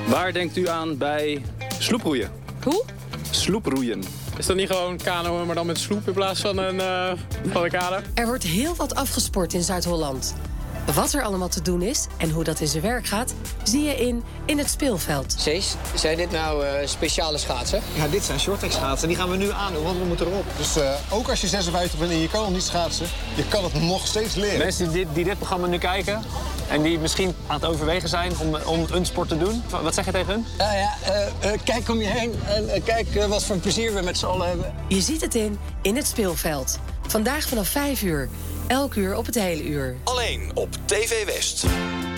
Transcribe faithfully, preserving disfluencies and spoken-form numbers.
Waar denkt u aan bij sloeproeien? Hoe? Sloeproeien. Is dat niet gewoon kanoën, maar dan met sloep in plaats van een, uh, van een kade? Er wordt heel wat afgesport in Zuid-Holland. Wat er allemaal te doen is en hoe dat in zijn werk gaat, zie je in In het Speelveld. Cees, zijn dit nou uh, speciale schaatsen? Ja, dit zijn shorttrack schaatsen. Die gaan we nu aandoen, want we moeten erop. Dus uh, ook als je zesenvijftig bent en je kan nog niet schaatsen, je kan het nog steeds leren. Mensen die dit, die dit programma nu kijken en die misschien aan het overwegen zijn om, om een sport te doen, wat zeg je tegen hun? Nou ja, uh, uh, kijk om je heen en uh, kijk uh, wat voor plezier we met z'n allen hebben. Je ziet het in In het Speelveld. Vandaag vanaf vijf uur. Elk uur op het hele uur. Alleen op T V West.